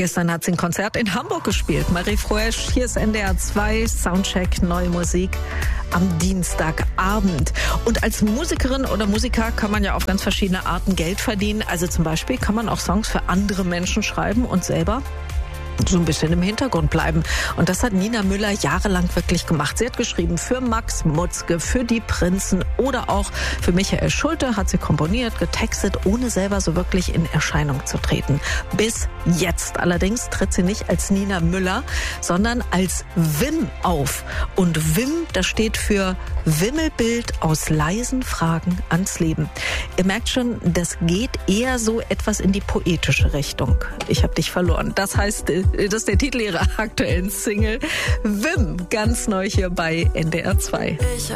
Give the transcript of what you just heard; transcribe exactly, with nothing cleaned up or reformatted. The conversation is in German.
Gestern hat sie ein Konzert in Hamburg gespielt. Marie Froesch, hier ist N D R zwei, Soundcheck, neue Musik am Dienstagabend. Und als Musikerin oder Musiker kann man ja auf ganz verschiedene Arten Geld verdienen. Also zum Beispiel kann man auch Songs für andere Menschen schreiben und selber so ein bisschen im Hintergrund bleiben. Und das hat Nina Müller jahrelang wirklich gemacht. Sie hat geschrieben für Max Mutzke, für die Prinzen oder auch für Michael Schulte, hat sie komponiert, getextet, ohne selber so wirklich in Erscheinung zu treten. Bis jetzt allerdings tritt sie nicht als Nina Müller, sondern als Wim auf. Und Wim, das steht für Wimmelbild aus leisen Fragen ans Leben. Ihr merkt schon, das geht eher so etwas in die poetische Richtung. Ich hab dich verloren. Das heißt, das ist der Titel ihrer aktuellen Single. Wim, ganz neu hier bei N D R zwei.